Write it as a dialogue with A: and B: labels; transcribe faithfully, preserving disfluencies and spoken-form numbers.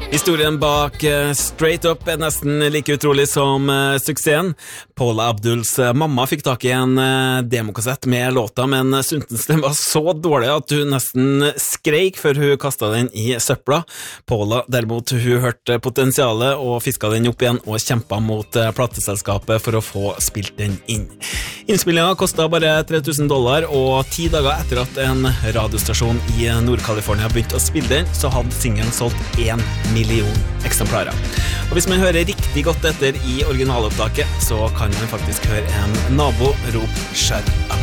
A: Historien bak uh, Straight Up er nesten like utrolig som uh, suksessen. Paula Abduls uh, mamma fikk tak i en uh, demokassett med låta, men uh, syntes den var så dårlig at hun nesten skreik før hun kastet den i søpla. Paula derimot, hun hørte potensialet og fisket den opp igjen og kjempet mot uh, plateselskapet for å få spilt den inn. Innspillingen kostet bare tre tusen dollar, og ti dager etter at en radiostasjon i Nord-California begynte å spille den, så hadde singelen solgt en million eksemplarer. Og hvis man hører riktig godt etter i originalopptaket, så kan man faktisk høre en nabo rope «Shut up».